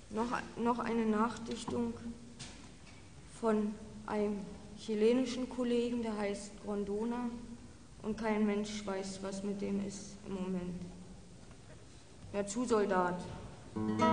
Noch eine Nachdichtung von einem chilenischen Kollegen, der heißt Grondona, und kein Mensch weiß, was mit dem ist im Moment. Der Zusoldat.